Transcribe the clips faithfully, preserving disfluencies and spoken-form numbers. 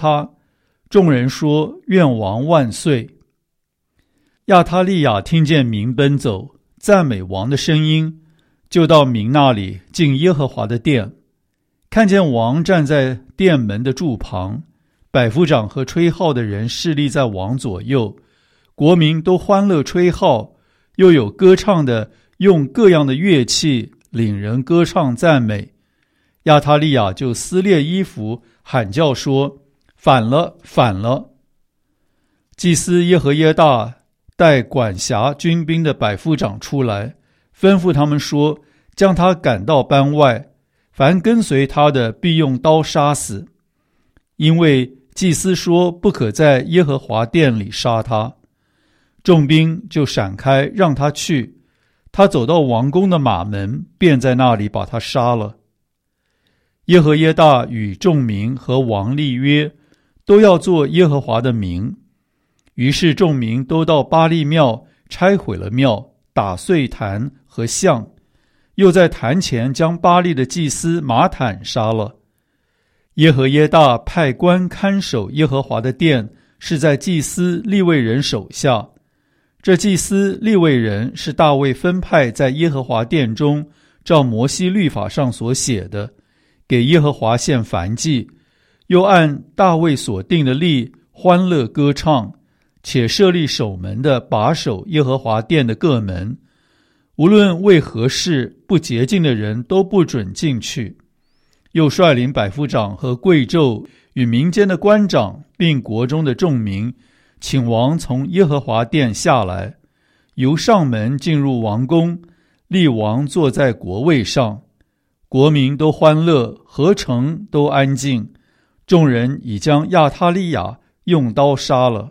他。众人说：愿王万岁。亚他利雅听见民奔走，赞美王的声音，就到民那里进耶和华的殿，看见王站在殿门的柱旁，百夫长和吹号的人侍立在王左右，国民都欢乐吹号，又有歌唱的用各样的乐器领人歌唱赞美。亚他利雅就撕裂衣服，喊叫说：反了，反了！祭司耶和耶大带管辖军兵的百夫长出来，吩咐他们说：将他赶到班外，凡跟随他的必用刀杀死，因为祭司说不可在耶和华殿里杀他。众兵就闪开，让他去。他走到王宫的马门，便在那里把他杀了。耶和耶大与众民和王立约，都要做耶和华的名。于是众民都到巴力庙，拆毁了庙，打碎坛和像，又在坛前将巴力的祭司马坦杀了。耶和耶大派官看守耶和华的殿，是在祭司利未人手下。这祭司利未人是大卫分派在耶和华殿中，照摩西律法上所写的，给耶和华献燔祭，又按大卫所定的例欢乐歌唱，且设立守门的把守耶和华殿的各门，无论为何事，不洁净的人都不准进去。又率领百夫长和贵胄与民间的官长，并国中的众民，请王从耶和华殿下来，由上门进入王宫，立王坐在国位上。国民都欢乐，合城都安静。众人已将亚他利雅用刀杀了。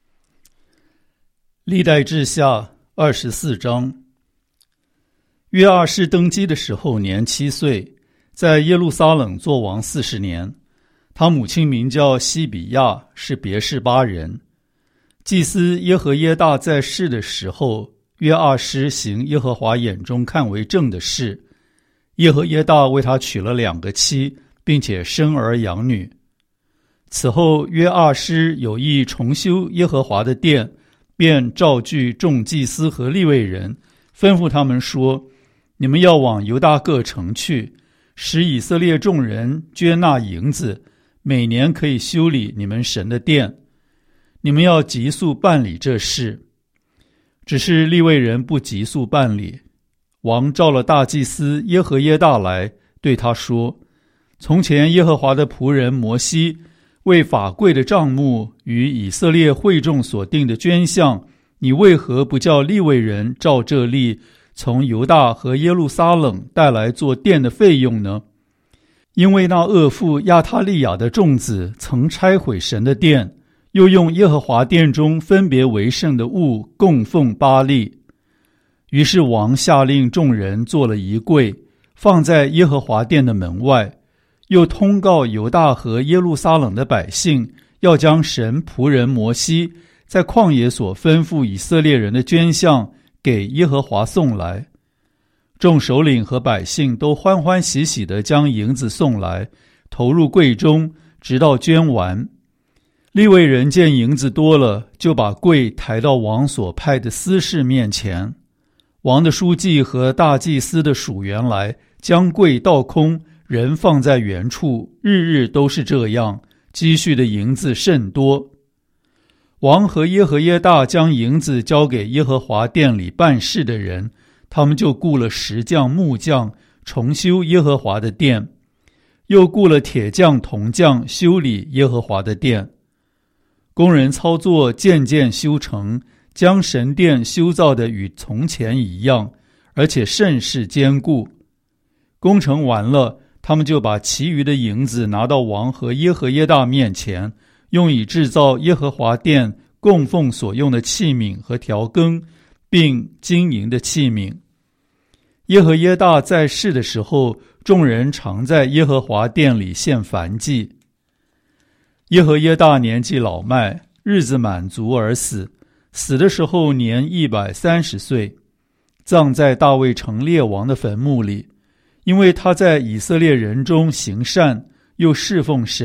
历代志下二十四章。约二世登基的时候年七岁，在耶路撒冷作王四十年。他母亲名叫西比亚，是别是巴人。祭司耶和耶大在世的时候，约二师行耶和华眼中看为正的事。耶和耶大为他娶了两个妻，并且生儿养女。此后约二师有意重修耶和华的殿，便召聚众祭司和利未人，吩咐他们说：你们要往犹大各城去，使以色列众人捐纳银子，每年可以修理你们神的殿。你们要急速办理这事。只是利未人不急速办理。王召了大祭司耶和耶大来，对他说：从前耶和华的仆人摩西为法柜的帐幕与以色列会众所定的捐项，你为何不叫利未人照这例从犹大和耶路撒冷带来做殿的费用呢？因为那恶妇亚他利雅的众子曾拆毁神的殿，又用耶和华殿中分别为圣的物供奉巴力。于是王下令众人做了一柜，放在耶和华殿的门外，又通告犹大和耶路撒冷的百姓，要将神仆人摩西在旷野所吩咐以色列人的捐项给耶和华送来。众首领和百姓都欢欢喜喜地将银子送来，投入柜中，直到捐完。利未人见银子多了，就把柜抬到王所派的司事面前。王的书记和大祭司的属员来，将柜倒空，人放在原处，日日都是这样，积蓄的银子甚多。王和耶和耶大将银子交给耶和华殿里办事的人，他们就雇了石匠木匠，重修耶和华的殿，又雇了铁匠铜匠修理耶和华的殿。工人操作渐渐修成，将神殿修造的与从前一样，而且甚是坚固。工程完了，他们就把其余的银子拿到王和耶和耶大面前，用以制造耶和华殿供奉所用的器皿和调羹，并金银的器皿。耶和耶大在世的时候，众人常在耶和华殿里献燔祭。耶和耶大年纪老迈，日子满足而死，死的时候年一百三十岁，葬在大卫城列王的坟墓里。因为他在以色列人中行善，又侍奉神，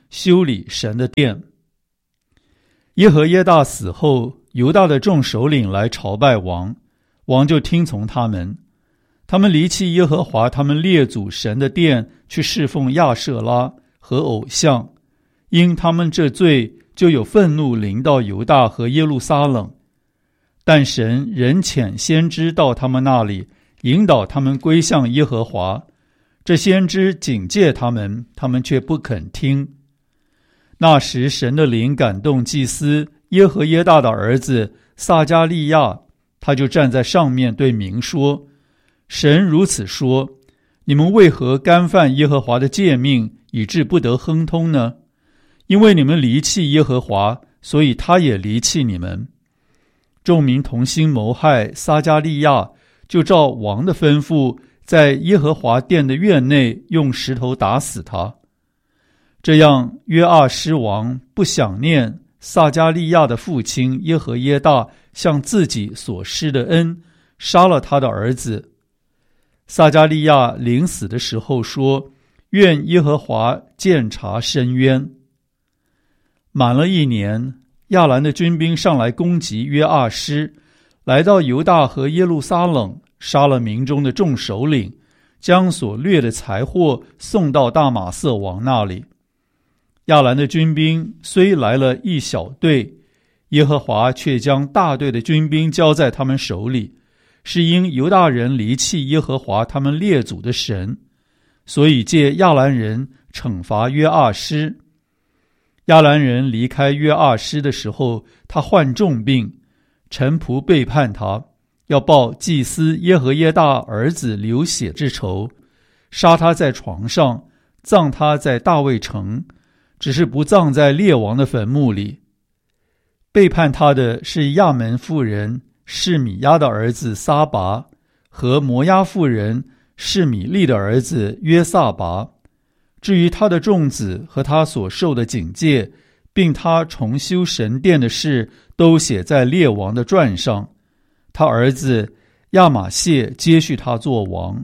修理神的殿。耶和耶大死后，犹大的众首领来朝拜王，王就听从他们。他们离弃耶和华他们列祖神的殿，去侍奉亚舍拉和偶像，因他们这罪，就有愤怒临到犹大和耶路撒冷。但神仍遣先知到他们那里，引导他们归向耶和华。这先知警戒他们，他们却不肯听。那时神的灵感动祭司耶和耶大的儿子撒迦利亚，他就站在上面对民说：神如此说，你们为何干犯耶和华的诫命，以致不得亨通呢？因为你们离弃耶和华，所以他也离弃你们。众民同心谋害撒迦利亚，就照王的吩咐，在耶和华殿的院内用石头打死他。这样约阿施王不想念撒迦利亚的父亲耶和耶大向自己所施的恩，杀了他的儿子。撒迦利亚临死的时候说：愿耶和华鉴察深渊。满了一年，亚兰的军兵上来攻击约阿施，来到犹大和耶路撒冷，杀了民中的众首领，将所掠的财货送到大马色王那里。亚兰的军兵虽来了一小队，耶和华却将大队的军兵交在他们手里，是因犹大人离弃耶和华他们列祖的神，所以借亚兰人惩罚约阿施。亚兰人离开约阿施的时候，他患重病，臣仆背叛他，要报祭司耶和耶大儿子流血之仇，杀他在床上，葬他在大卫城，只是不葬在列王的坟墓里。背叛他的是亚门妇人示米亚的儿子撒拔，和摩押妇人示米利的儿子约撒拔。至于他的众子和他所受的警戒，并他重修神殿的事，都写在列王的传上。他儿子亚玛谢接续他做王。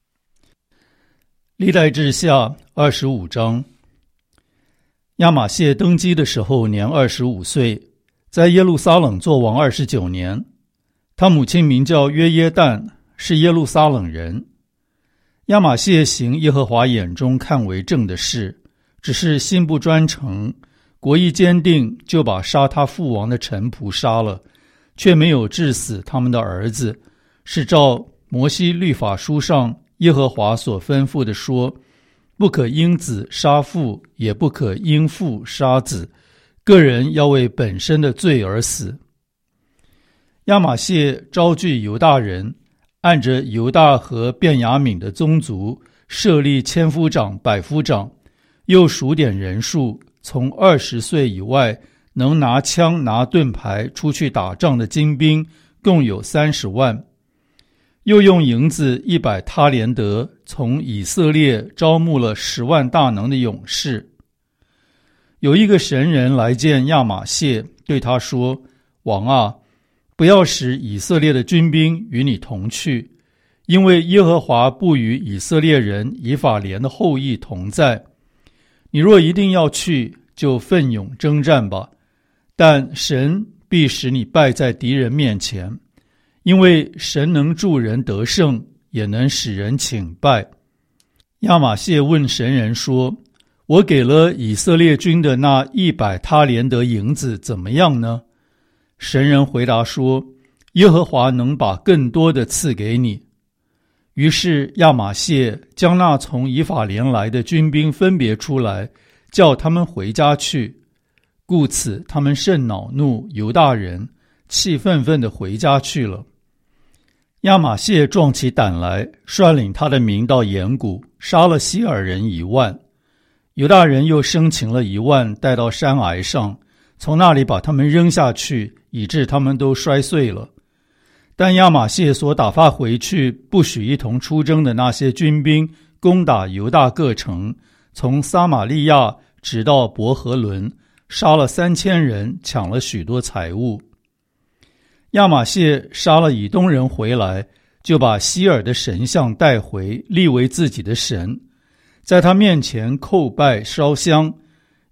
历代志下二十五章。亚玛谢登基的时候年二十五岁，在耶路撒冷做王二十九年。他母亲名叫约耶旦，是耶路撒冷人。亚玛谢行耶和华眼中看为正的事，只是心不专诚，国意坚定，就把杀他父王的臣仆杀了，却没有治死他们的儿子，是照摩西律法书上耶和华所吩咐的说：不可因子杀父，也不可因父杀子，个人要为本身的罪而死。亚玛谢招聚犹大人，按着犹大和便雅悯的宗族，设立千夫长、百夫长，又数点人数，从二十岁以外能拿枪拿盾牌出去打仗的精兵，共有三十万。又用银子一百他连得，从以色列招募了十万大能的勇士。有一个神人来见亚玛谢，对他说：王啊，不要使以色列的军兵与你同去，因为耶和华不与以色列人以法莲的后裔同在。你若一定要去，就奋勇征战吧，但神必使你败在敌人面前，因为神能助人得胜，也能使人倾败。亚玛谢问神人说：我给了以色列军的那一百他连得银子怎么样呢？神人回答说：耶和华能把更多的赐给你。于是亚玛谢将那从以法莲来的军兵分别出来，叫他们回家去。故此他们甚恼怒犹大人，气愤愤地回家去了。亚玛谢壮起胆来，率领他的民到岩谷，杀了希尔人一万。犹大人又生擒了一万，带到山崖上，从那里把他们扔下去，以致他们都摔碎了。但亚玛谢所打发回去不许一同出征的那些军兵，攻打犹大各城，从撒玛利亚直到伯和伦，杀了三千人，抢了许多财物。亚玛谢杀了以东人回来，就把希尔的神像带回，立为自己的神，在他面前叩拜烧香，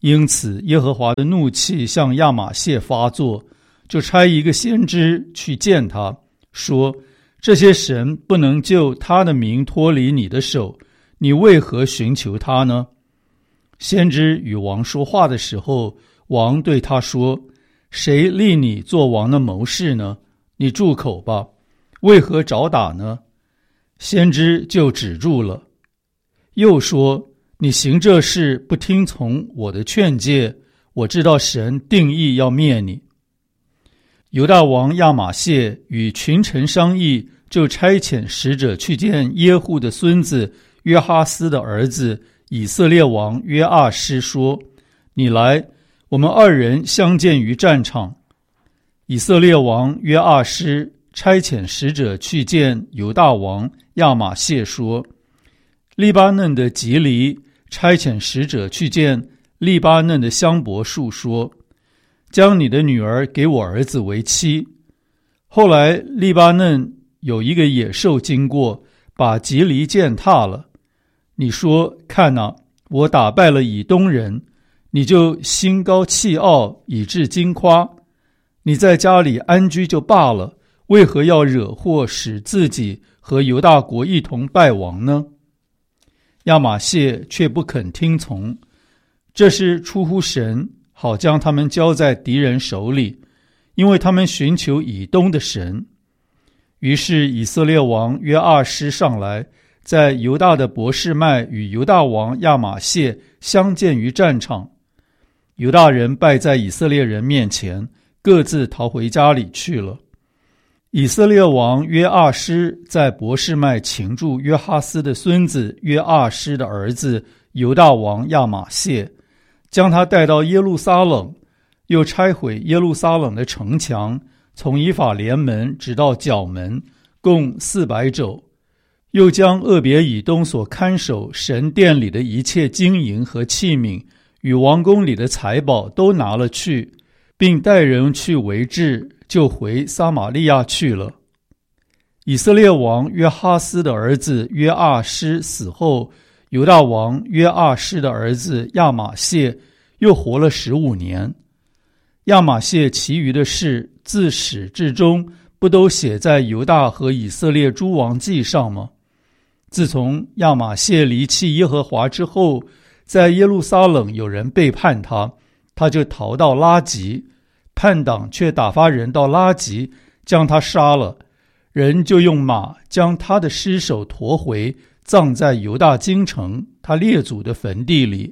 因此耶和华的怒气向亚玛谢发作，就差一个先知去见他，说：这些神不能救他的民脱离你的手，你为何寻求他呢？先知与王说话的时候，王对他说：谁立你做王的谋士呢？你住口吧，为何找打呢？先知就止住了。又说：你行这事不听从我的劝诫，我知道神定义要灭你。犹大王亚玛谢与群臣商议，就差遣使者去见耶户的孙子约哈斯的儿子以色列王约阿施，说：你来，我们二人相见于战场。以色列王约阿施差遣使者去见犹大王亚玛谢，说：利巴嫩的吉黎差遣使者去见利巴嫩的香柏树，说：将你的女儿给我儿子为妻。后来利巴嫩有一个野兽经过，把吉黎践踏了。你说：看哪，我打败了以东人，你就心高气傲，以致惊夸。你在家里安居就罢了，为何要惹祸，使自己和犹大国一同败亡呢？亚玛谢却不肯听从，这是出乎神，好将他们交在敌人手里，因为他们寻求以东的神。于是以色列王约阿施上来，在犹大的伯示麦与犹大王亚玛谢相见于战场。犹大人败在以色列人面前，各自逃回家里去了。以色列王约阿施在伯示麦擒住约哈斯的孙子约阿施的儿子犹大王亚玛谢，将他带到耶路撒冷，又拆毁耶路撒冷的城墙，从以法莲门直到角门，共四百肘。又将俄别以东所看守神殿里的一切金银和器皿，与王宫里的财宝都拿了去，并带人去围治，就回撒玛利亚去了。以色列王约哈斯的儿子约阿施死后，犹大王约阿施的儿子亚玛谢又活了十五年。亚玛谢其余的事，自始至终不都写在犹大和以色列诸王记上吗？自从亚玛谢离弃耶和华之后，在耶路撒冷有人背叛他，他就逃到拉吉，叛党却打发人到拉吉，将他杀了。人就用马将他的尸首驮回，葬在犹大京城他列祖的坟地里。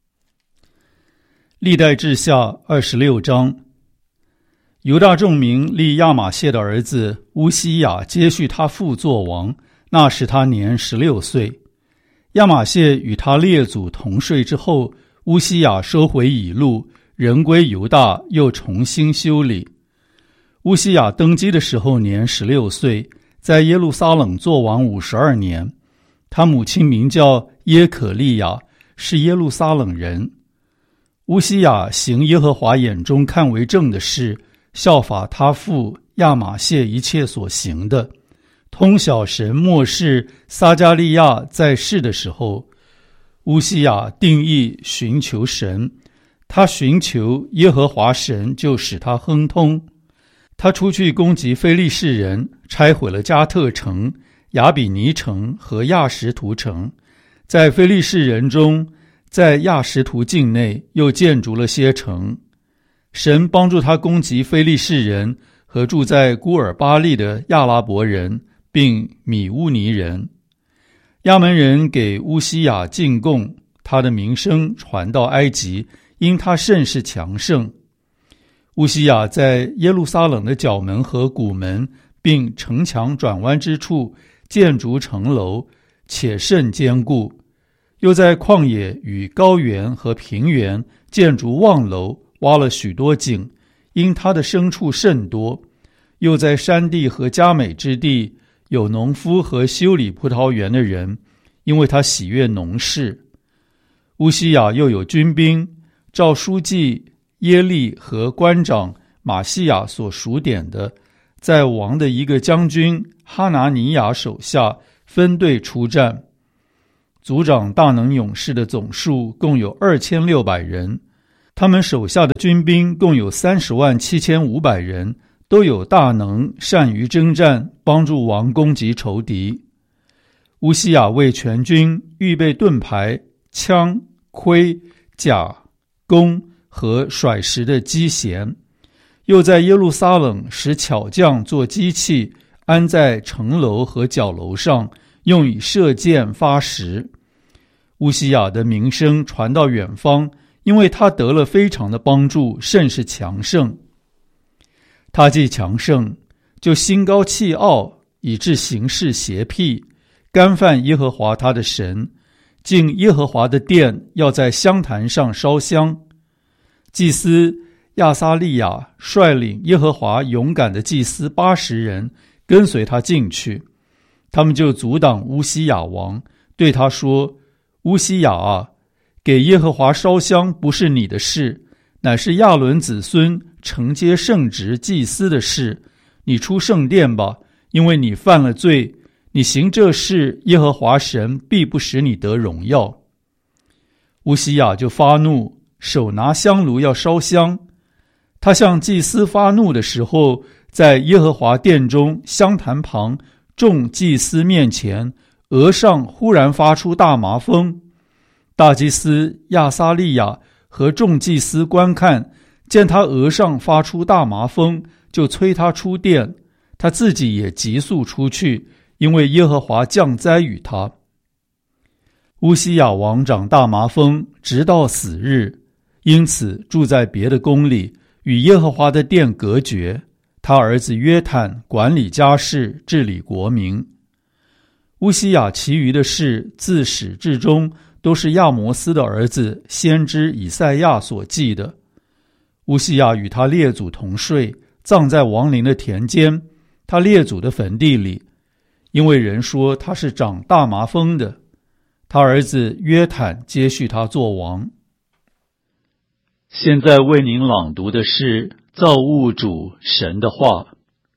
历代志下二十六章。犹大众民立亚玛谢的儿子乌西雅接续他父作王，那时他年十六岁。亚玛谢与他列祖同睡之后，乌西雅收回以路，人归犹大，又重新修理。乌西雅登基的时候年十六岁，在耶路撒冷作王五十二年。他母亲名叫耶可利亚，是耶路撒冷人。乌西雅行耶和华眼中看为正的事，效法他父亚玛谢一切所行的，通晓神末世撒迦利亚在世的时候。乌西雅定义寻求神，他寻求耶和华神，就使他亨通。他出去攻击非利士人，拆毁了加特城、亚比尼城和亚什图城。在非利士人中，在亚什图境内又建筑了些城。神帮助他攻击非利士人和住在孤尔巴利的亚拉伯人，并米乌尼人。亚门人给乌西雅进贡，他的名声传到埃及，因他甚是强盛。乌西雅在耶路撒冷的角门和谷门，并城墙转弯之处建筑城楼，且甚坚固。又在旷野与高原和平原建筑望楼，挖了许多井，因他的牲畜甚多。又在山地和佳美之地有农夫和修理葡萄园的人，因为他喜悦农事。乌西雅又有军兵，照书记耶利和官长马西亚所数点的，在王的一个将军哈拿尼亚手下分队出战。族长大能勇士的总数共有二千六百人。 他们手下的军兵共有三十万七千五百人，都有大能，善于征战，帮助王攻击仇敌。乌西雅为全军预备盾牌、枪、盔、甲、弓和甩石的机弦，又在耶路撒冷使巧匠做机器，安在城楼和角楼上，用以射箭发石。乌西雅的名声传到远方，因为他得了非常的帮助，甚是强盛。他既强盛，就心高气傲，以致行事邪僻，干犯耶和华他的神，进耶和华的殿，要在香坛上烧香。祭司亚撒利雅率领耶和华勇敢的祭司八十人跟随他进去，他们就阻挡乌西雅王，对他说：乌西雅啊，给耶和华烧香不是你的事，乃是亚伦子孙承接圣职祭司的事。你出圣殿吧，因为你犯了罪，你行这事，耶和华神必不使你得荣耀。乌西雅就发怒，手拿香炉要烧香。他向祭司发怒的时候，在耶和华殿中香坛旁众祭司面前，额上忽然发出大麻风。大祭司亚撒利雅和众祭司观看，见他额上发出大麻风，就催他出殿，他自己也急速出去，因为耶和华降灾与他。乌西雅王长大麻风，直到死日，因此住在别的宫里，与耶和华的殿隔绝。他儿子约坦管理家事，治理国民。乌西雅其余的事，自始至终都是亚摩斯的儿子先知以赛亚所记的。乌西雅与他列祖同睡，葬在王陵的田间，他列祖的坟地里，因为人说他是长大麻风的。他儿子约坦接续他做王。现在为您朗读的是造物主神的话。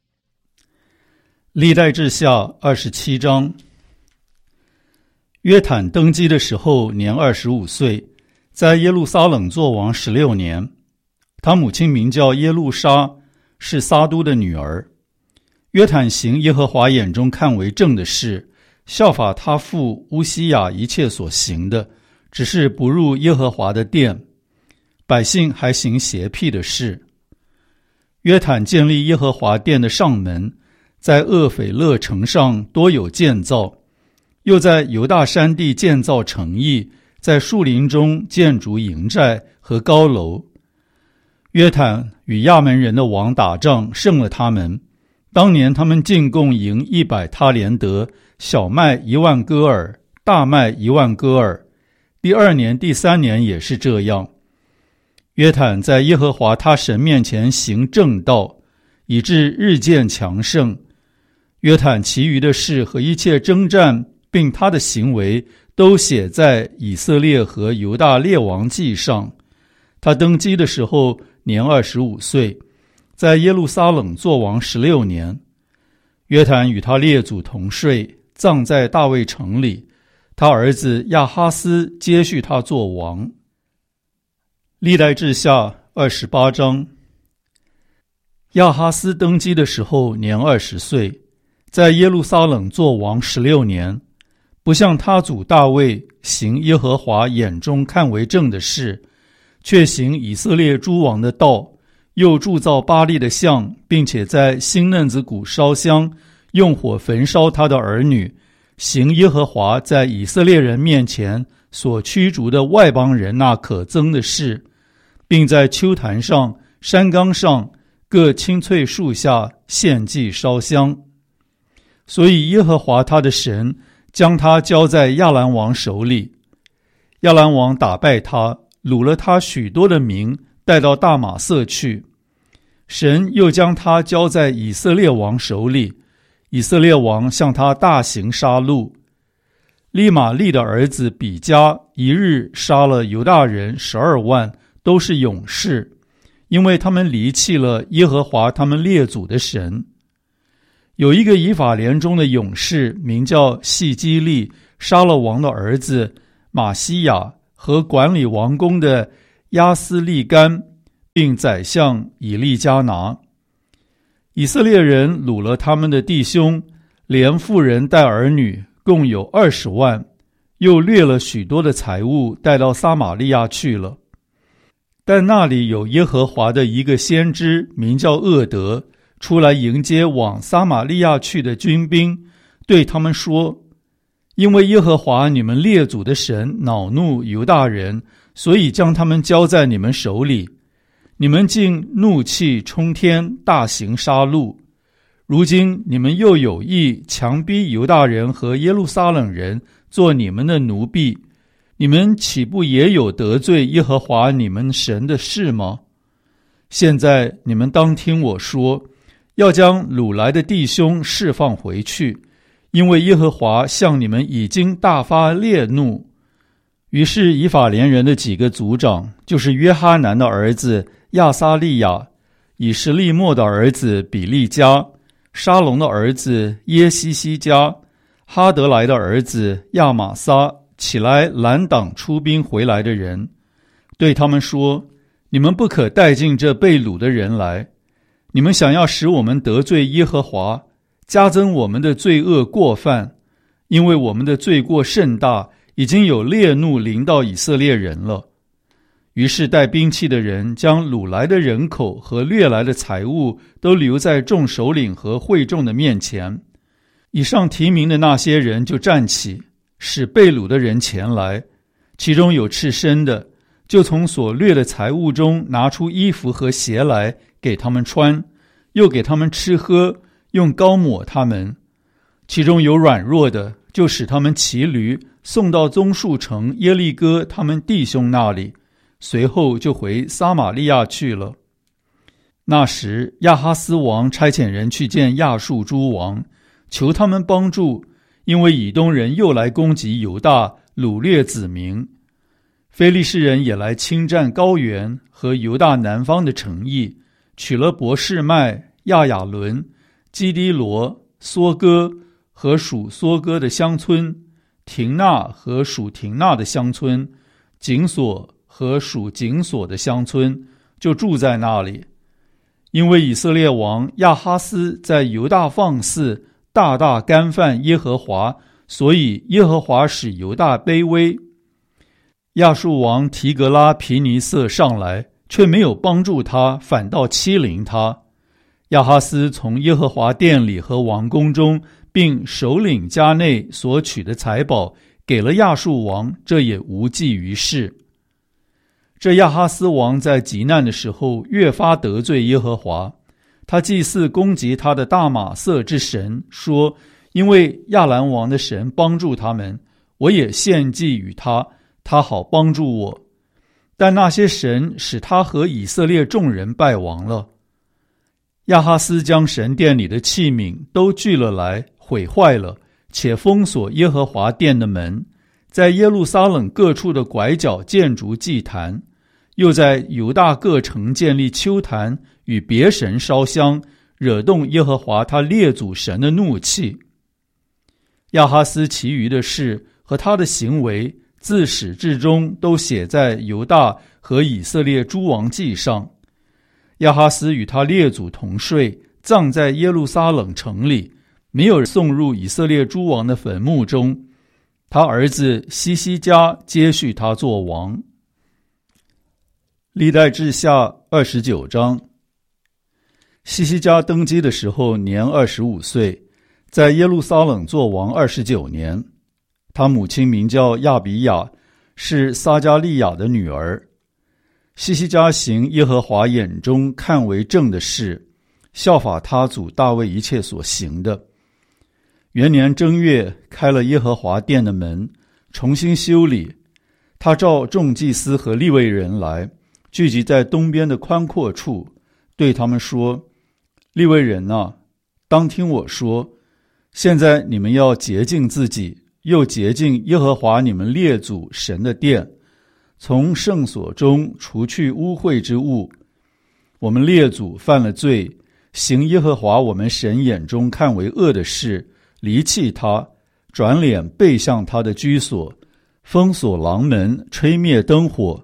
历代志下二十七章。约坦登基的时候年二十五岁，在耶路撒冷做王十六年。他母亲名叫耶路沙，是撒都的女儿。约坦行耶和华眼中看为正的事，效法他父乌西雅一切所行的，只是不入耶和华的殿。百姓还行邪僻的事。约坦建立耶和华殿的上门，在厄斐勒城上多有建造，又在犹大山地建造城邑，在树林中建筑营寨和高楼。约坦与亚门人的王打仗，胜了他们。当年他们进贡营一百他连德，小麦一万戈尔，大麦一万戈尔。第二年、第三年也是这样。约坦在耶和华他神面前行正道，以致日渐强盛。约坦其余的事和一切征战，并他的行为，都写在以色列和犹大列王记上。他登基的时候年二十五岁，在耶路撒冷做王十六年。约坦与他列祖同睡，葬在大卫城里。他儿子亚哈斯接续他做王。历代志下二十八章。亚哈斯登基的时候年二十岁，在耶路撒冷做王十六年。不像他祖大卫行耶和华眼中看为正的事，却行以色列诸王的道，又铸造巴力的像，并且在新嫩子谷烧香，用火焚烧他的儿女，行耶和华在以色列人面前所驱逐的外邦人那可憎的事，并在丘坛上、山冈上各青翠树下献祭烧香。所以耶和华他的神将他交在亚兰王手里。亚兰王打败他，掳了他许多的民，带到大马色去。神又将他交在以色列王手里，以色列王向他大行杀戮。利玛利的儿子比加一日杀了犹大人十二万，都是勇士，因为他们离弃了耶和华他们列祖的神。有一个以法莲中的勇士，名叫细基利，杀了王的儿子马西亚和管理王宫的亚斯利干，并宰相以利加拿。以色列人掳了他们的弟兄，连妇人带儿女，共有二十万，又掠了许多的财物，带到撒玛利亚去了。但那里有耶和华的一个先知，名叫厄德，出来迎接往撒玛利亚去的军兵，对他们说：因为耶和华你们列祖的神恼怒犹大人，所以将他们交在你们手里。你们竟怒气冲天，大行杀戮。如今你们又有意强逼犹大人和耶路撒冷人做你们的奴婢，你们岂不也有得罪耶和华你们神的事吗？现在你们当听我说，要将掳来的弟兄释放回去，因为耶和华向你们已经大发烈怒。于是以法莲人的几个族长，就是约哈南的儿子亚撒利亚，以实利末的儿子比利加，沙龙的儿子耶西西加，哈德莱的儿子亚玛撒，起来拦挡出兵回来的人，对他们说：你们不可带进这被掳的人来，你们想要使我们得罪耶和华，加增我们的罪恶过犯，因为我们的罪过甚大，已经有烈怒临到以色列人了。于是带兵器的人将掳来的人口和掠来的财物都留在众首领和会众的面前。以上提名的那些人就站起，使被掳的人前来，其中有赤身的，就从所掠的财物中拿出衣服和鞋来给他们穿，又给他们吃喝，用膏抹他们。其中有软弱的，就使他们骑驴送到棕树城耶利哥他们弟兄那里，随后就回撒玛利亚去了。那时亚哈斯王差遣人去见亚述诸王，求他们帮助，因为以东人又来攻击犹大，掳掠子民。非利士人也来侵占高原和犹大南方的城邑，取了伯示麦、亚雅伦、基低罗、梭哥和属梭哥的乡村，廷纳和属廷纳的乡村，紧索和属紧索的乡村，就住在那里。因为以色列王亚哈斯在犹大放肆，大大干犯耶和华，所以耶和华使犹大卑微。亚述王提格拉皮尼瑟上来，却没有帮助他，反倒欺凌他。亚哈斯从耶和华殿里和王宫中并首领家内所取的财宝给了亚述王，这也无济于事。这亚哈斯王在极难的时候越发得罪耶和华，他祭祀攻击他的大马色之神，说：因为亚兰王的神帮助他们，我也献祭与他，他好帮助我。但那些神使他和以色列众人败亡了。亚哈斯将神殿里的器皿都聚了来，毁坏了，且封锁耶和华殿的门，在耶路撒冷各处的拐角建筑祭坛，又在犹大各城建立丘坛，与别神烧香，惹动耶和华他列祖神的怒气。亚哈斯其余的事和他的行为，自始至终都写在犹大和以色列诸王记上。亚哈斯与他列祖同睡，葬在耶路撒冷城里，没有送入以色列诸王的坟墓中。他儿子西西家接续他做王。历代志下二十九章。西西家登基的时候年二十五岁，在耶路撒冷做王二十九年。他母亲名叫亚比雅，是撒加利亚的女儿。西西家行耶和华眼中看为正的事，效法他祖大卫一切所行的。元年正月，开了耶和华殿的门，重新修理。他召众祭司和利未人来，聚集在东边的宽阔处，对他们说：利未人啊，当听我说，现在你们要洁净自己，又洁净耶和华你们列祖神的殿，从圣所中除去污秽之物。我们列祖犯了罪，行耶和华我们神眼中看为恶的事，离弃他，转脸背向他的居所，封锁廊门，吹灭灯火，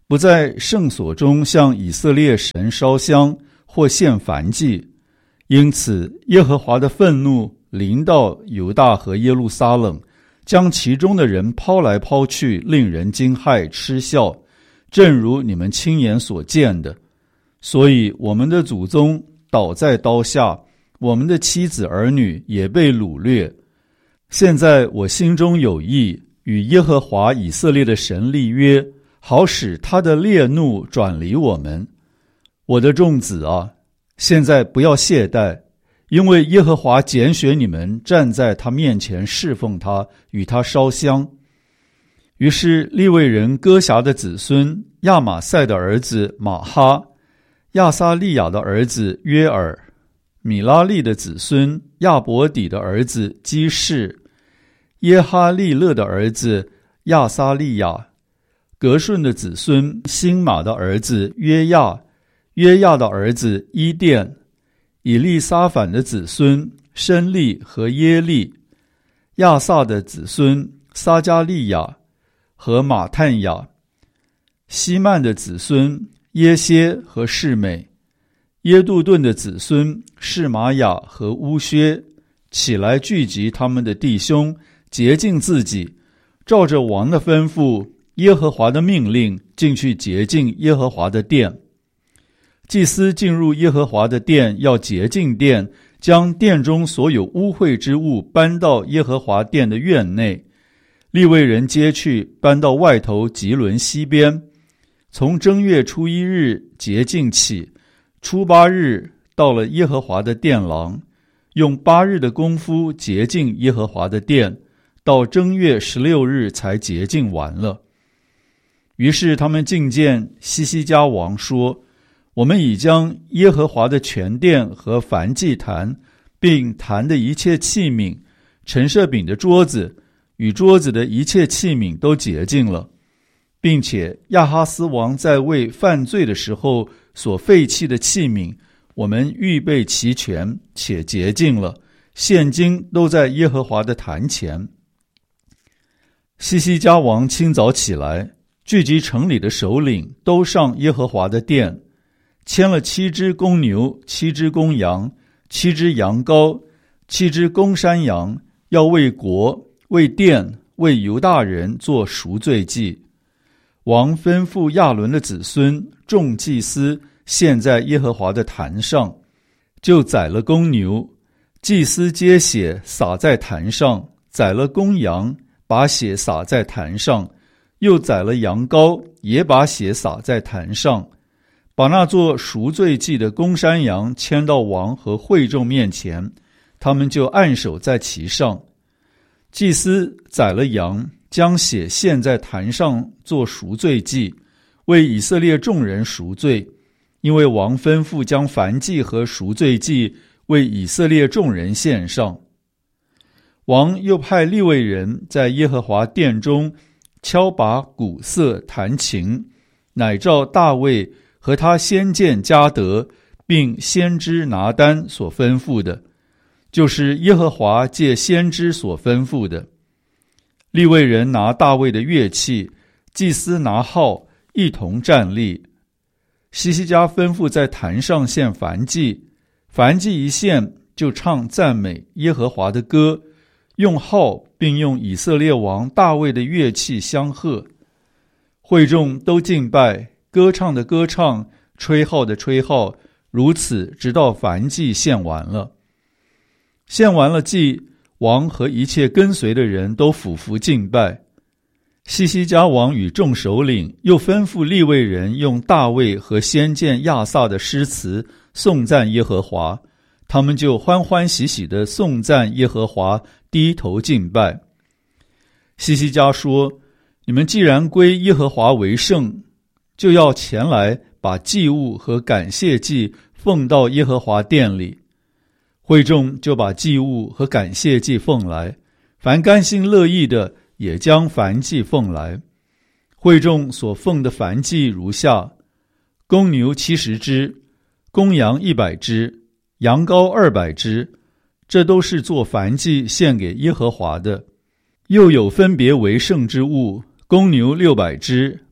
不在圣所中向以色列神烧香或献燔祭。因此耶和华的愤怒临到犹大和耶路撒冷，将其中的人抛来抛去，令人惊骇嗤笑，正如你们亲眼所见的。所以我们的祖宗倒在刀下，我们的妻子儿女也被掳掠。现在我心中有意，与耶和华以色列的神立约，好使他的烈怒转离我们。我的众子啊，现在不要懈怠，因为耶和华拣选你们站在他面前侍奉他，与他烧香。于是利未人歌辖的子孙亚玛赛的儿子马哈，亚撒利亚的儿子约尔，米拉利的子孙亚伯底的儿子基士，耶哈利勒的儿子亚撒利亚，革顺的子孙辛玛的儿子约亚，约亚的儿子伊甸，以利撒反的子孙申利和耶利，亚萨的子孙撒加利亚和马探雅，希曼的子孙耶歇和示美，耶杜顿的子孙示玛雅和乌薛，起来聚集他们的弟兄，洁净自己，照着王的吩咐，耶和华的命令，进去洁净耶和华的殿。祭司进入耶和华的殿，要洁净殿，将殿中所有污秽之物搬到耶和华殿的院内。利未人接去，搬到外头吉伦西边。从正月初一日洁净起，初八日到了耶和华的殿廊，用八日的功夫洁净耶和华的殿，到正月十六日才洁净完了。于是他们进见西西家王说，我们已将耶和华的全殿和燔祭坛，并坛的一切器皿，陈设饼的桌子与桌子的一切器皿都洁净了，并且亚哈斯王在位犯罪的时候所废弃的器皿，我们预备齐全且洁净了，现今都在耶和华的坛前。西西家王清早起来，聚集城里的首领，都上耶和华的殿，牵了七只公牛，七只公羊，七只羊羔，七只公山羊，要为国、为殿、为犹大人做赎罪祭。王吩咐亚伦的子孙众祭司献在耶和华的坛上，就宰了公牛，祭司接血洒在坛上，宰了公羊，把血洒在坛上，又宰了羊羔，也把血洒在坛上，把那做赎罪祭的公山羊牵到王和会众面前，他们就按手在其上。祭司宰了羊，将血献在坛上做赎罪祭，为以色列众人赎罪，因为王吩咐将燔祭和赎罪祭为以色列众人献上。王又派利未人在耶和华殿中敲拔、鼓瑟、弹琴，乃照大卫和他先见迦得并先知拿单所吩咐的，就是耶和华借先知所吩咐的。利未人拿大卫的乐器，祭司拿号，一同站立。西西家吩咐在坛上献燔祭，燔祭一献，就唱赞美耶和华的歌，用号并用以色列王大卫的乐器相和。会众都敬拜，歌唱的歌唱，吹号的吹号，如此直到燔祭献完了。献完了祭，王和一切跟随的人都俯伏敬拜。西西家王与众首领又吩咐利未人用大卫和先见亚萨的诗词颂赞耶和华，他们就欢欢喜喜地颂赞耶和华，低头敬拜。西西家说，你们既然归耶和华为圣，就要前来把祭物和感谢祭奉到耶和华殿里。会众就把祭物和感谢祭奉来，凡甘心乐意的也将燔祭奉来。会众所奉的燔祭如下：公牛七十只，公羊一百只，羊羔二百只，这都是做燔祭献给耶和华的。又有分别为圣之物，公牛六百只，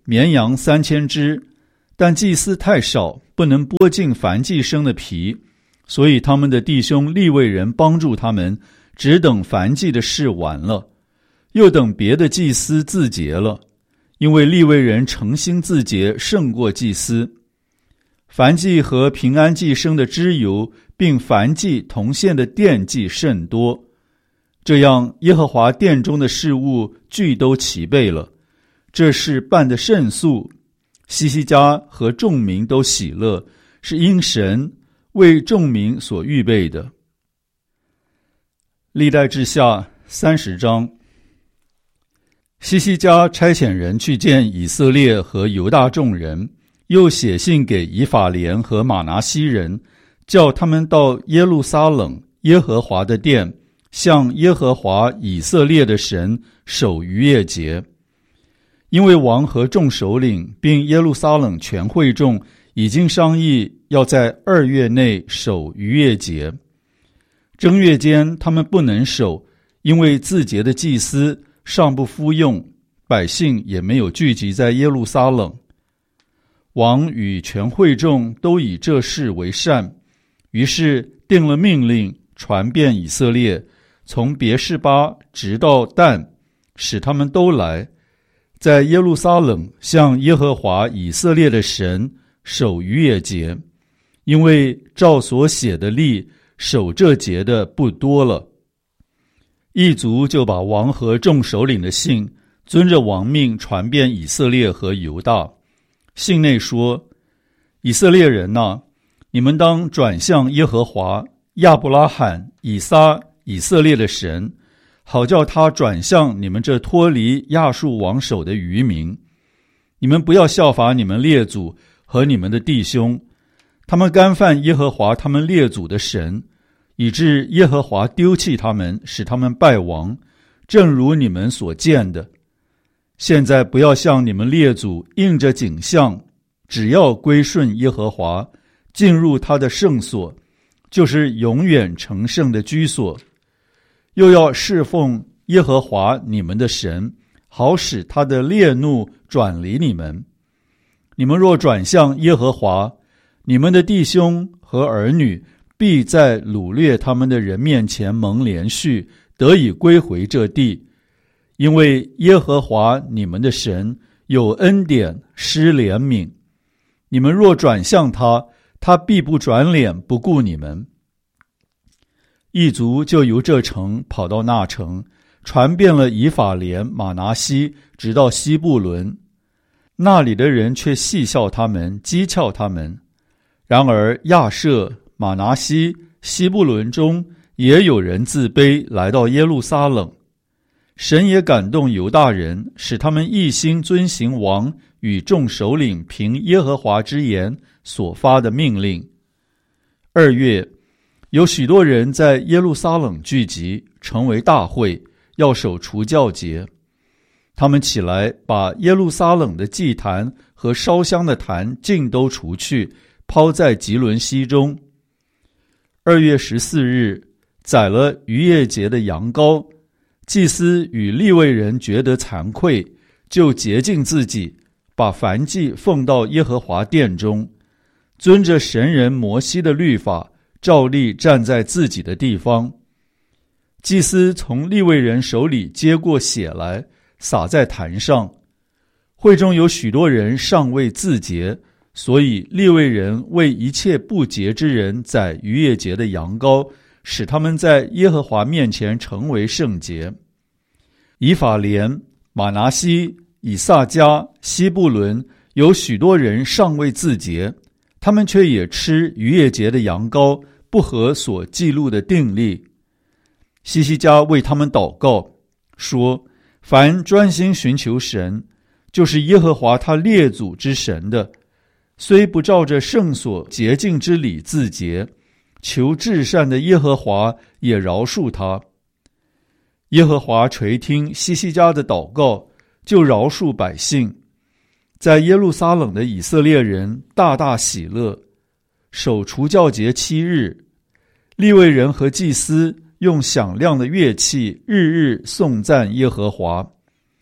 绵羊三千只，但祭司太少，不能剥尽燔祭生的皮，所以他们的弟兄利未人帮助他们，只等燔祭的事完了，又等别的祭司自洁了，因为利未人诚心自洁胜过祭司。燔祭和平安祭生的脂油，并燔祭同献的奠祭甚多，这样耶和华殿中的事物俱都齐备了。这事办得甚速，希西家和众民都喜乐，是因神为众民所预备的。历代志下三十章。希西家差遣人去见以色列和犹大众人，又写信给以法莲和玛拿西人，叫他们到耶路撒冷耶和华的殿，向耶和华以色列的神守逾越节。因为王和众首领并耶路撒冷全会众已经商议要在二月内守逾越节。正月间他们不能守，因为自节的祭司尚不敷用，百姓也没有聚集在耶路撒冷。王与全会众都以这事为善，于是定了命令，传遍以色列，从别是巴直到但，使他们都来，在耶路撒冷向耶和华以色列的神守逾越节，因为照所写的例，守这节的不多了。一族就把王和众首领的信遵着王命传遍以色列和犹大。信内说：以色列人哪，你们当转向耶和华亚伯拉罕、以撒、以色列的神，好叫他转向你们这脱离亚述王手的余民。你们不要效法你们列祖和你们的弟兄，他们干犯耶和华他们列祖的神，以致耶和华丢弃他们，使他们败亡，正如你们所见的。现在不要像你们列祖应着景象，只要归顺耶和华，进入他的圣所，就是永远成圣的居所，又要侍奉耶和华你们的神，好使他的烈怒转离你们。你们若转向耶和华，你们的弟兄和儿女必在掳掠他们的人面前蒙连续，得以归回这地。因为耶和华你们的神有恩典，施怜悯，你们若转向他，他必不转脸不顾你们。一族就由这城跑到那城，传遍了以法莲、玛拿西，直到西布伦。那里的人却戏笑他们，讥诮他们。然而亚设、玛拿西、西布伦中也有人自卑，来到耶路撒冷。神也感动犹大人，使他们一心遵行王与众首领凭耶和华之言所发的命令。二月，有许多人在耶路撒冷聚集，成为大会，要守除酵节。他们起来，把耶路撒冷的祭坛和烧香的坛尽都除去，抛在吉伦溪中。二月十四日，宰了逾越节的羊羔。祭司与利未人觉得惭愧，就洁净自己，把燔祭奉到耶和华殿中，遵着神人摩西的律法，照例站在自己的地方。祭司从利未人手里接过血来，洒在坛上。会中有许多人尚未自洁，所以利未人为一切不洁之人宰逾越节的羊羔，使他们在耶和华面前成为圣洁。以法莲、玛拿西、以萨迦、西布伦有许多人尚未自洁，他们却也吃逾越节的羊羔，不合所记录的定例。希西家为他们祷告，说：凡专心寻求神，就是耶和华他列祖之神的，虽不照着圣所洁净之礼自洁，求至善的耶和华也饶恕他。耶和华垂听希西家的祷告，就饶恕百姓。在耶路撒冷的以色列人大大喜乐，守除酵节七日。利未人和祭司用响亮的乐器，日日颂赞耶和华。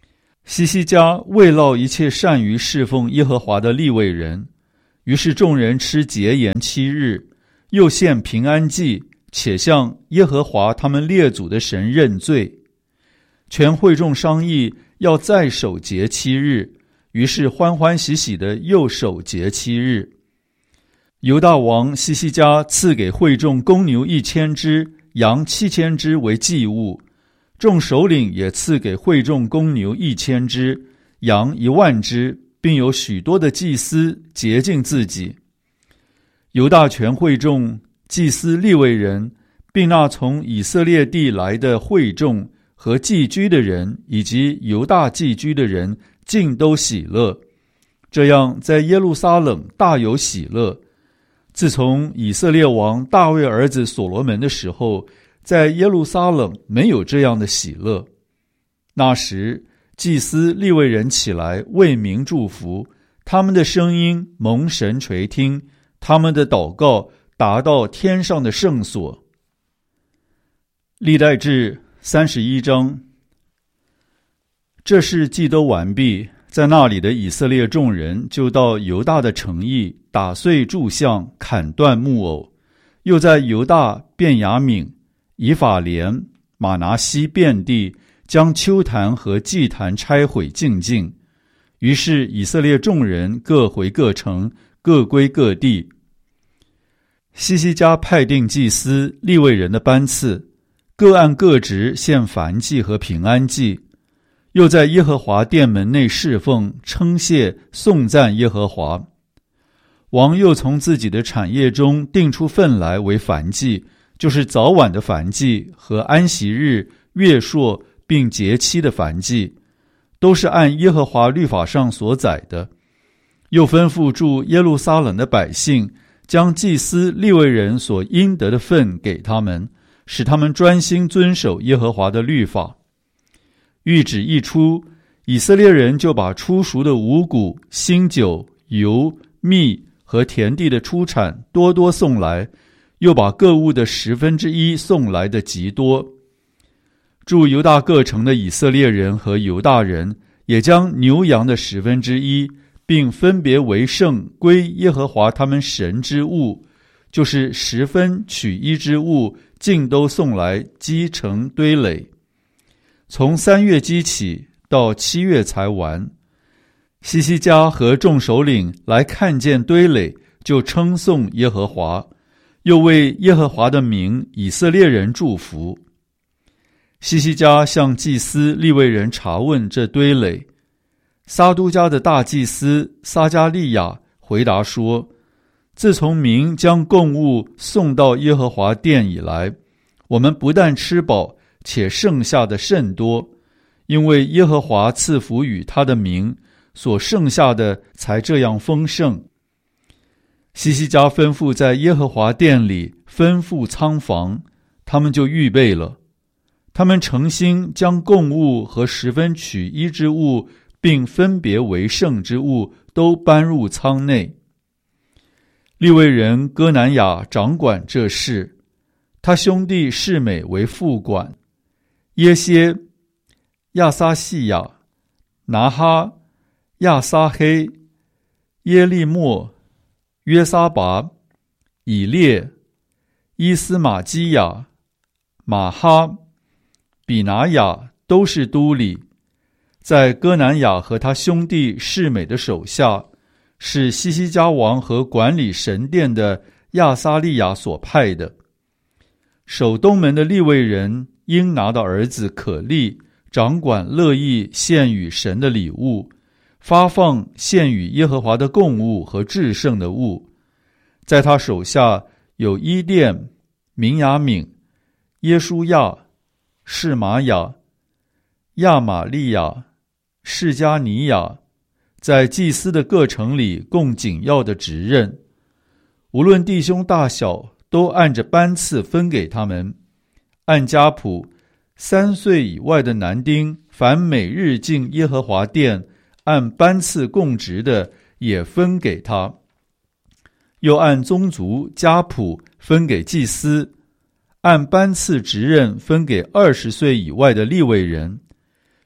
希西家慰劳一切善于侍奉耶和华的利未人，于是众人吃节筵七日，又献平安祭，且向耶和华他们列祖的神认罪。全会众商议要再守节七日，于是欢欢喜喜的又守节七日。犹大王希西家赐给会众公牛一千只，羊七千只为祭物，众首领也赐给会众公牛一千只，羊一万只，并有许多的祭司洁净自己。犹大全会众、祭司利未人，并那从以色列地来的会众和寄居的人，以及犹大寄居的人，尽都喜乐。这样在耶路撒冷大有喜乐。自从以色列王大卫儿子所罗门的时候，在耶路撒冷没有这样的喜乐。那时祭司利未人起来为民祝福，他们的声音蒙神垂听，他们的祷告达到天上的圣所。历代志三十一章。这事既都完毕，在那里的以色列众人就到犹大的城邑，打碎柱像，砍断木偶，又在犹大、便雅悯、以法莲、马拿西遍地将丘坛和祭坛拆毁净尽。于是以色列众人各回各城，各归各地。希西家派定祭司利未人的班次，各按各职献燔祭和平安祭，又在耶和华殿门内侍奉，称谢颂赞耶和华。王又从自己的产业中定出份来为燔祭，就是早晚的燔祭和安息日、月朔并节期的燔祭，都是按耶和华律法上所载的。又吩咐住耶路撒冷的百姓，将祭司利未人所应得的份给他们，使他们专心遵守耶和华的律法。谕旨一出，以色列人就把初熟的五谷、新酒、油、蜜和田地的出产多多送来，又把各物的十分之一送来的极多。住犹大各城的以色列人和犹大人，也将牛羊的十分之一，并分别为圣归耶和华他们神之物，就是十分取一之物，尽都送来积成堆垒。从三月积起，到七月才完。希西家和众首领来看见堆垒，就称颂耶和华，又为耶和华的名以色列人祝福。希西家向祭司利未人查问这堆垒。撒都家的大祭司撒加利亚回答说，自从民将供物送到耶和华殿以来，我们不但吃饱，且剩下的甚多，因为耶和华赐福与他的民，所剩下的才这样丰盛。希西家吩咐在耶和华殿里吩咐仓房，他们就预备了。他们诚心将供物和十分取一之物，并分别为圣之物，都搬入仓内。利未人哥南雅掌管这事，他兄弟示美为副管，耶歇、亚撒细亚、拿哈、亚撒黑、耶利末、约撒拔、以列、伊斯玛基亚、马哈、比拿雅都是都里，在哥南雅和他兄弟示美的手下，是希西家王和管理神殿的亚撒利亚所派的。守东门的利未人应拿的儿子可利掌管乐意献与神的礼物，发放献与耶和华的供物和至圣的物。在他手下有伊甸、明雅敏、耶书亚、示玛雅、亚玛利亚、示迦尼亚，在祭司的各城里供紧要的职任，无论弟兄大小，都按着班次分给他们。按家谱，三岁以外的男丁，凡每日进耶和华殿按班次供职的，也分给他。又按宗族家谱分给祭司，按班次职任分给二十岁以外的利未人。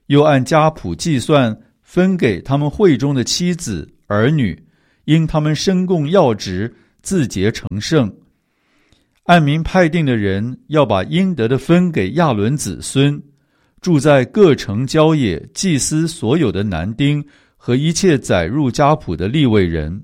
又按家谱计算，分给他们会中的妻子儿女，因他们身供要职，自洁成圣。按名派定的人要把应得的分给亚伦子孙，住在各城郊野祭司所有的男丁和一切载入家谱的利未人。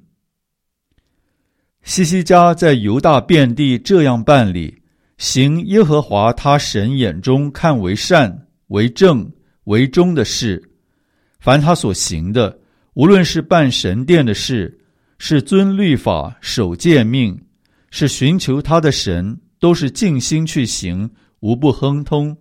西西家在犹大遍地这样办理，行耶和华他神眼中看为善、为正、为忠的事。凡他所行的，无论是办神殿的事，是遵律法、守诫命，是寻求他的神，都是尽心去行，无不亨通。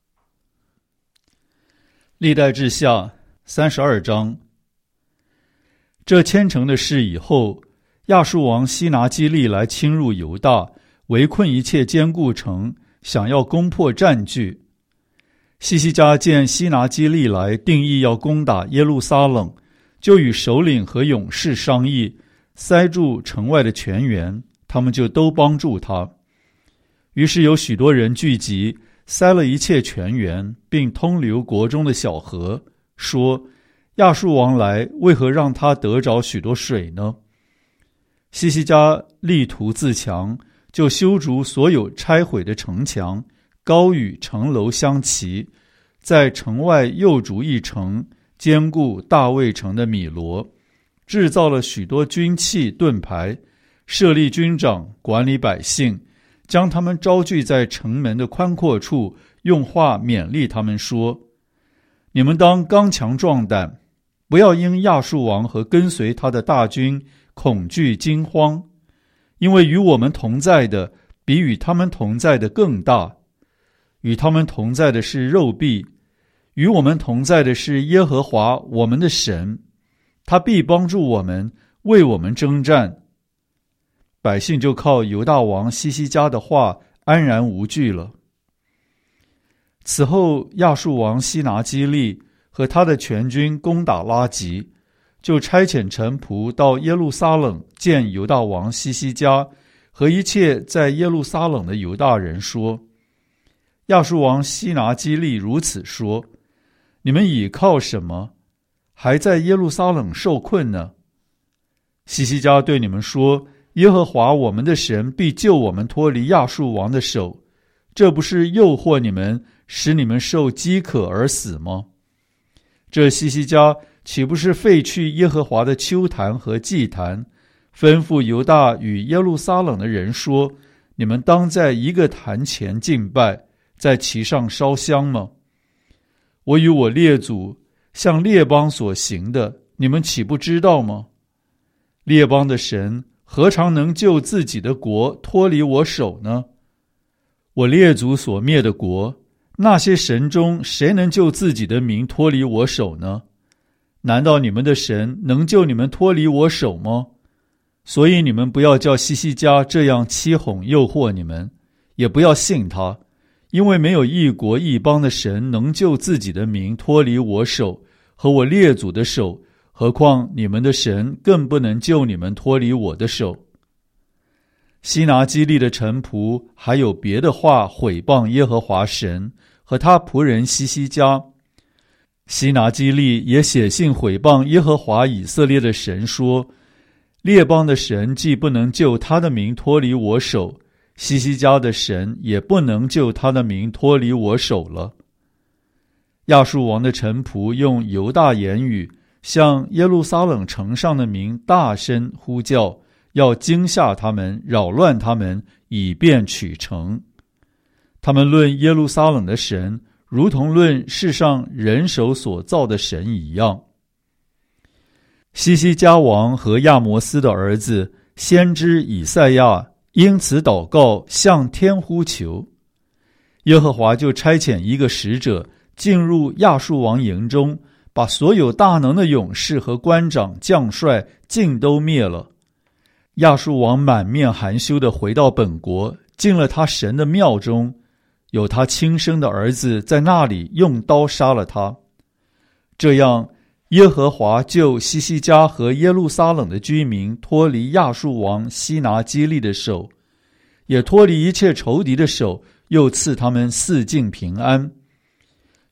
历代志下三十二章。这千城的事以后，亚述王西拿基立来侵入犹大，围困一切坚固城，想要攻破占据。西西家见西拿基立来定义要攻打耶路撒冷，就与首领和勇士商议，塞住城外的泉源，他们就都帮助他。于是有许多人聚集，塞了一切泉源，并通流国中的小河，说：亚述王来，为何让他得着许多水呢？西西家力图自强，就修筑所有拆毁的城墙，高与城楼相齐，在城外又筑一城，坚固大卫城的米罗，制造了许多军器盾牌，设立军长管理百姓，将他们招聚在城门的宽阔处，用话勉励他们说：你们当刚强壮胆，不要因亚述王和跟随他的大军恐惧惊慌，因为与我们同在的比与他们同在的更大。与他们同在的是肉臂，与我们同在的是耶和华我们的神，他必帮助我们，为我们征战。百姓就靠犹大王西西家的话安然无惧了。此后亚述王西拿基立和他的全军攻打拉吉，就差遣臣仆到耶路撒冷见犹大王西西家和一切在耶路撒冷的犹大人，说：亚述王西拿基立如此说，你们倚靠什么，还在耶路撒冷受困呢？西西家对你们说：耶和华我们的神必救我们脱离亚述王的手，这不是诱惑你们，使你们受饥渴而死吗？这西西家岂不是废去耶和华的丘坛和祭坛，吩咐犹大与耶路撒冷的人说：你们当在一个坛前敬拜，在其上烧香吗？我与我列祖向列邦所行的，你们岂不知道吗？列邦的神何尝能救自己的国脱离我手呢？我列祖所灭的国，那些神中谁能救自己的民脱离我手呢？难道你们的神能救你们脱离我手吗？所以你们不要叫西西家这样欺哄诱惑你们，也不要信他，因为没有一国一邦的神能救自己的民脱离我手和我列祖的手，何况你们的神更不能救你们脱离我的手。西拿基立的臣仆还有别的话毁谤耶和华神和他仆人西西家。西拿基立也写信毁谤耶和华以色列的神，说：列邦的神既不能救他的民脱离我手，西西家的神也不能救他的民脱离我手了。亚述王的臣仆用犹大言语向耶路撒冷城上的民大声呼叫，要惊吓他们，扰乱他们，以便取城。他们论耶路撒冷的神，如同论世上人手所造的神一样。西西家王和亚摩斯的儿子先知以赛亚因此祷告，向天呼求。耶和华就差遣一个使者进入亚述王营中，把所有大能的勇士和官长将帅尽都灭了。亚述王满面含羞地回到本国，进了他神的庙中，有他亲生的儿子在那里用刀杀了他。这样耶和华救西西家和耶路撒冷的居民脱离亚述王西拿基立的手，也脱离一切仇敌的手，又赐他们四境平安。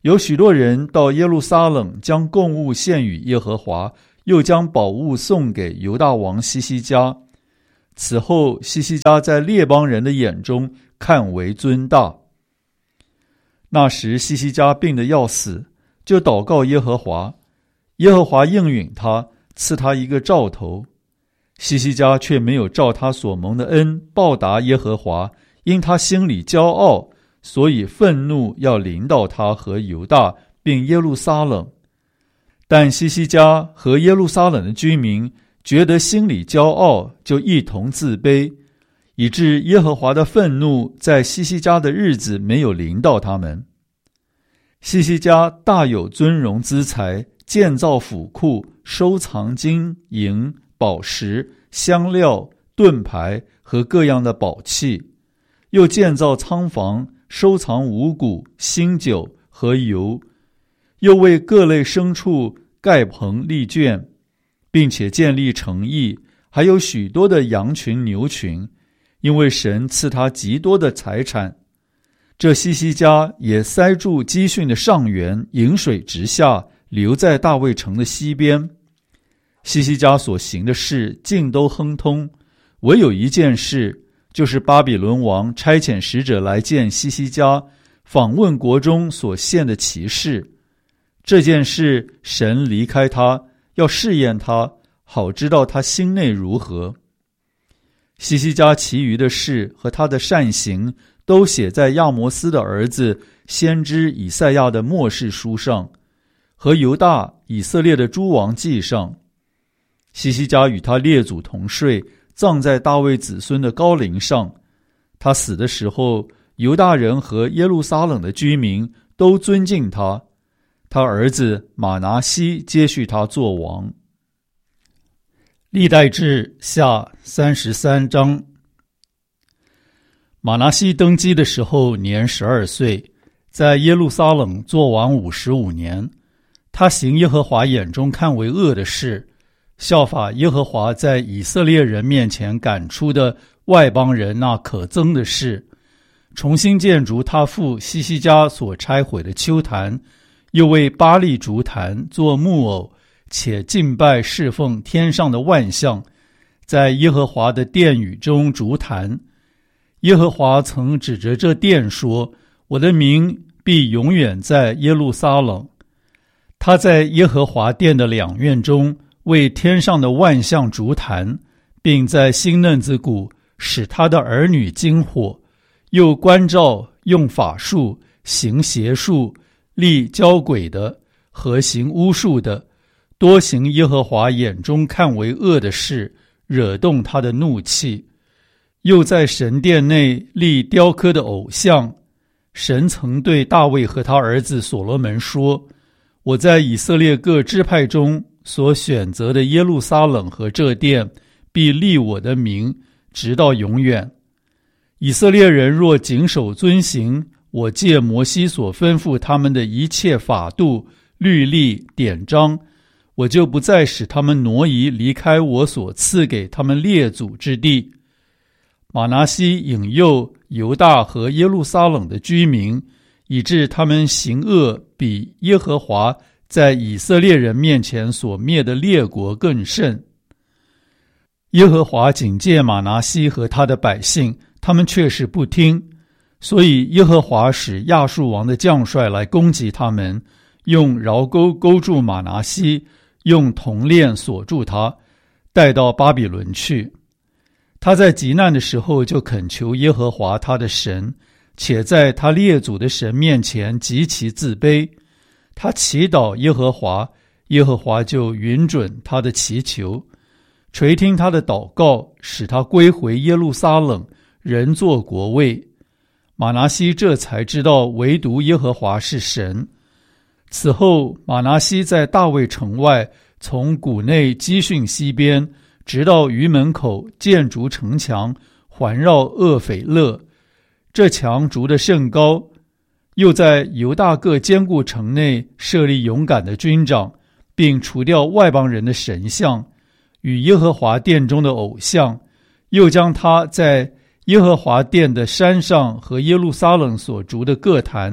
有许多人到耶路撒冷，将供物献与耶和华，又将宝物送给犹大王西西家。此后，西西家在列邦人的眼中看为尊大。那时西西家病得要死，就祷告耶和华，耶和华应允他，赐他一个兆头。西西家却没有照他所蒙的恩报答耶和华，因他心里骄傲，所以愤怒要临到他和犹大并耶路撒冷。但西西家和耶路撒冷的居民觉得心里骄傲，就一同自卑，以致耶和华的愤怒在西西家的日子没有临到他们。西西家大有尊荣资财，建造府库，收藏金银宝石、香料、盾牌和各样的宝器，又建造仓房，收藏五谷、新酒和油，又为各类牲畜盖棚立圈，并且建立城邑，还有许多的羊群牛群，因为神赐他极多的财产。这西西家也塞住基训的上源，引水直下，流在大卫城的西边。西西家所行的事尽都亨通，唯有一件事，就是巴比伦王差遣使者来见西西家，访问国中所献的奇事。这件事神离开他，要试验他，好知道他心内如何。西西家其余的事和他的善行，都写在亚摩斯的儿子先知以赛亚的末世书上，和犹大以色列的诸王记上。西西家与他列祖同睡，葬在大卫子孙的高陵上。他死的时候，犹大人和耶路撒冷的居民都尊敬他。他儿子马拿西接续他做王。历代志下三十三章。马拿西登基的时候年十二岁，在耶路撒冷做王五十五年。他行耶和华眼中看为恶的事，效法耶和华在以色列人面前赶出的外邦人那可憎的事，重新建筑他父西西家所拆毁的丘坛，又为巴力筑坛做木偶，且敬拜侍奉天上的万象，在耶和华的殿宇中筑坛。耶和华曾指着这殿说，我的名必永远在耶路撒冷。他在耶和华殿的两院中为天上的万象筑坛，并在新嫩子谷使他的儿女经火，又关照用法术、行邪术、立交鬼的和行巫术的，多行耶和华眼中看为恶的事，惹动他的怒气。又在神殿内立雕刻的偶像。神曾对大卫和他儿子所罗门说，我在以色列各支派中所选择的耶路撒冷和这殿，必立我的名，直到永远。以色列人若谨守遵行我借摩西所吩咐他们的一切法度、律例、典章，我就不再使他们挪移离开我所赐给他们列祖之地。马拿西引诱犹大和耶路撒冷的居民，以致他们行恶比耶和华在以色列人面前所灭的列国更甚。耶和华警戒马拿西和他的百姓，他们却是不听，所以耶和华使亚述王的将帅来攻击他们，用桡钩勾住马拿西，用铜链锁住他，带到巴比伦去。他在极难的时候就恳求耶和华他的神，且在他列祖的神面前极其自卑。他祈祷耶和华，耶和华就允准他的祈求，垂听他的祷告，使他归回耶路撒冷，人作国位。马拿西这才知道唯独耶和华是神。此后，马拿西在大卫城外，从谷内基训西边，直到鱼门口，建筑城墙，环绕厄斐勒。这墙筑得甚高，又在犹大各坚固城内设立勇敢的军长，并除掉外邦人的神像与耶和华殿中的偶像，又将他在耶和华殿的山上和耶路撒冷所筑的各坛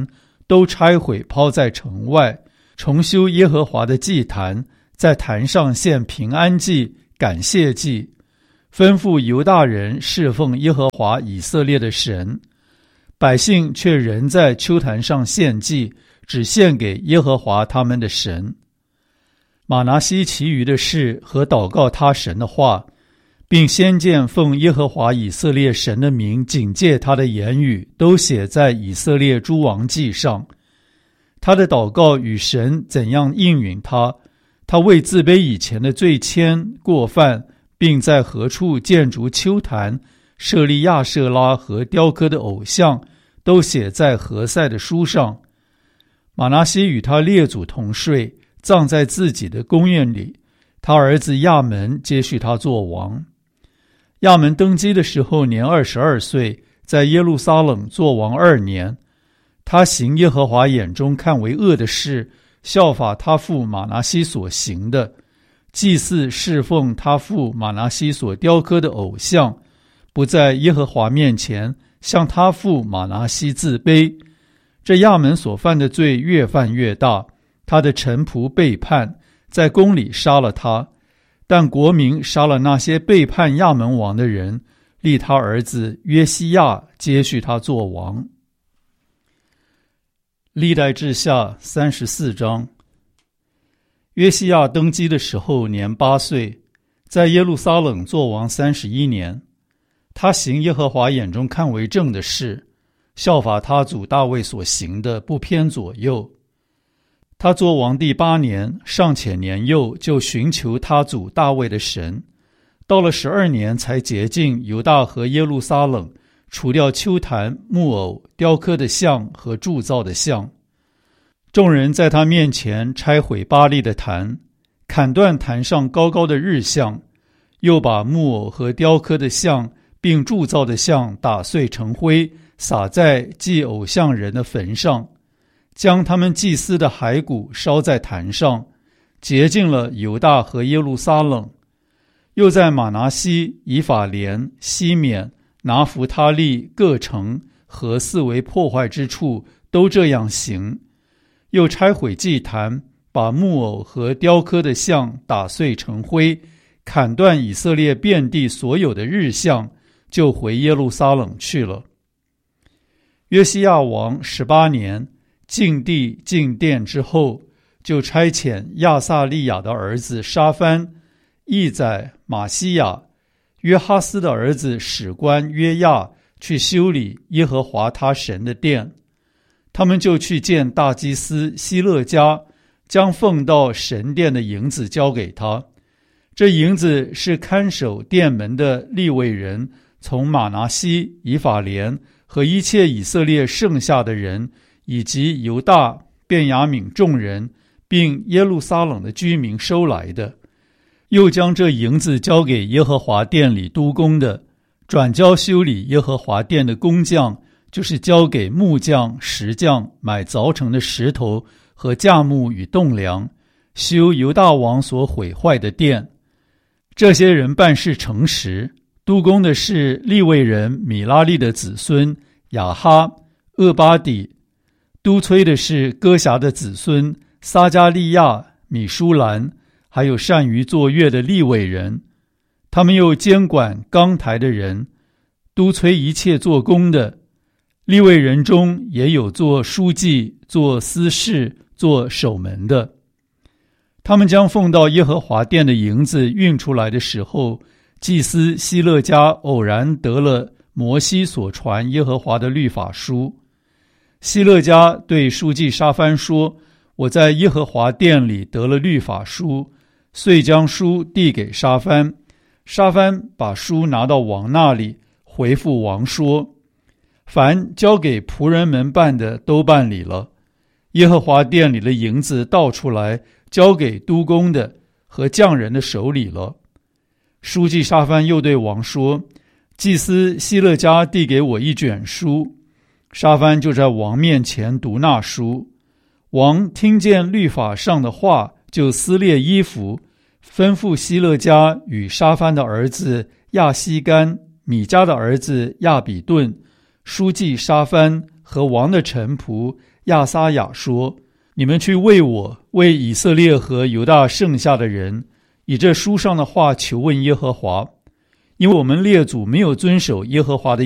都拆毁抛在城外，重修耶和华的祭坛，在坛上献平安祭、感谢祭，吩咐犹大人侍奉耶和华以色列的神。百姓却仍在丘坛上献祭，只献给耶和华他们的神。马拿西其余的事和祷告他神的话，并先见奉耶和华以色列神的名警戒他的言语，都写在以色列诸王记上。他的祷告与神怎样应允他，他为自卑以前的罪愆过犯，并在何处建筑丘坛，设立亚舍拉和雕刻的偶像，都写在何塞的书上。马拿西与他列祖同睡，葬在自己的宫院里。他儿子亚门接续他做王。亚门登基的时候年二十二岁，在耶路撒冷做王二年。他行耶和华眼中看为恶的事，效法他父马拿西所行的，祭祀侍奉他父马拿西所雕刻的偶像，不在耶和华面前向他父马拿西自卑。这亚门所犯的罪越犯越大，他的臣仆背叛，在宫里杀了他。但国民杀了那些背叛亚门王的人，立他儿子约西亚接续他做王。历代志下三十四章。约西亚登基的时候年八岁，在耶路撒冷做王三十一年。他行耶和华眼中看为正的事，效法他祖大卫所行的，不偏左右。他做王第八年，尚且年幼，就寻求他祖大卫的神。到了十二年，才洁净犹大和耶路撒冷，除掉丘坛、木偶、雕刻的像和铸造的像。众人在他面前拆毁巴力的坛，砍断坛上高高的日像，又把木偶和雕刻的像并铸造的像打碎成灰，撒在祭偶像人的坟上，将他们祭司的骸骨烧在坛上，洁净了犹大和耶路撒冷。又在马拿西、以法莲、西缅、拿弗他利各城和四围破坏之处都这样行。又拆毁祭坛，把木偶和雕刻的像打碎成灰，砍断以色列遍地所有的日像，就回耶路撒冷去了。约西亚王十八年，进地进殿之后，就差遣亚撒利雅的儿子沙番、义宰、马西亚、约哈斯的儿子史官约亚去修理耶和华他神的殿。他们就去见大祭司希勒家，将奉到神殿的银子交给他。这银子是看守殿门的利未人从马拿西、以法莲和一切以色列剩下的人，以及犹大、便雅悯众人，并耶路撒冷的居民收来的。又将这银子交给耶和华殿里督工的，转交修理耶和华殿的工匠，就是交给木匠、石匠买凿成的石头和架木与栋梁，修犹大王所毁坏的殿。这些人办事诚实，督工的是利未人米拉利的子孙亚哈、厄巴底，督催的是哥辖的子孙撒加利亚、米舒兰，还有善于作乐的利未人。他们又监管钢台的人，督催一切做工的。利未人中也有做书记、做司事、做守门的。他们将奉到耶和华殿的银子运出来的时候，祭司希勒家偶然得了摩西所传耶和华的律法书。希勒家对书记沙番说：我在耶和华殿里得了律法书，遂将书递给沙番。沙番把书拿到王那里，回复王说：凡交给仆人们办的都办理了，耶和华殿里的银子倒出来，交给督工的和匠人的手里了。书记沙番又对王说：祭司希勒家递给我一卷书。沙番就在王面前读那书。王听见律法上的话，就撕裂衣服，吩咐希勒家与沙番的儿子亚西干、米迦的儿子亚比顿、书记沙番和王的臣仆亚撒雅说：你们去为我、为以色列和犹大剩下的人，以这书上的话求问耶和华，因为我们列祖没有遵守耶和华的